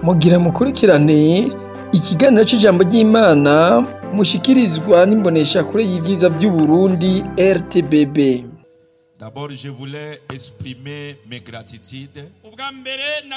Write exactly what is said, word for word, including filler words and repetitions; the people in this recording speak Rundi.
mugira mukurikirane ikiganiro c'ijambo ry'Imana mushikirizwa n'imbonesha kure y'ivyiza vy'u Burundi R T B B. D'abord, je voulais exprimer mes gratitudes